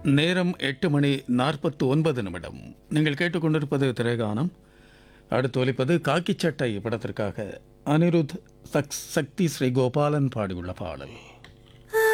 நேரம் 8:49. நீங்கள் கேட்டுக்கொண்டிருப்பது திரைகானம். அடுத்து ஒலிப்பது காக்கி சட்டை படத்திற்காக அனிருத் சக்தி ஸ்ரீ கோபாலன் பாடியுள்ள பாடல்.